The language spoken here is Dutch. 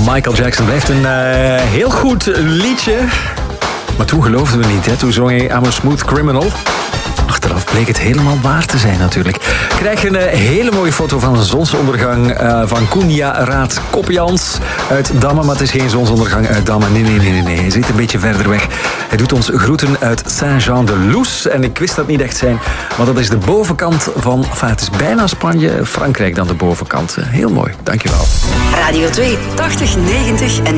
Michael Jackson blijft een heel goed liedje. Maar toen geloofden we niet, hè? Toen zong hij I'm a Smooth Criminal. Achteraf bleek het helemaal waar te zijn natuurlijk. Ik krijg een hele mooie foto van een zonsondergang van Koenja Raad Kopjans uit Damme. Maar het is geen zonsondergang uit Damme. Nee. Hij zit een beetje verder weg. Hij doet ons groeten uit Saint-Jean-de-Luz. En ik wist dat niet echt zijn, maar dat is de bovenkant van... Enfin, het is bijna Spanje, Frankrijk dan de bovenkant. Heel mooi, dankjewel. Radio 2, 80, 90 en